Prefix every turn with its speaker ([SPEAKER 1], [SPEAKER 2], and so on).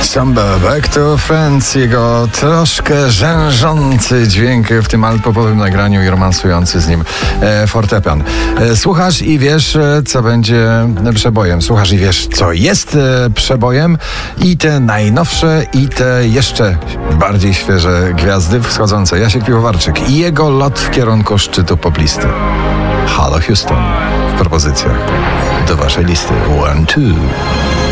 [SPEAKER 1] Samba Back to Friends, jego troszkę rzężący dźwięk w tym altpopowym nagraniu i romansujący z nim fortepian. Słuchasz i wiesz, co będzie przebojem. Słuchasz i wiesz, co jest przebojem. I te najnowsze, i te jeszcze bardziej świeże gwiazdy wschodzące. Jasiek Piwowarczyk i jego lot w kierunku szczytu poplisty. Halo Houston w propozycjach do waszej listy 1, 2.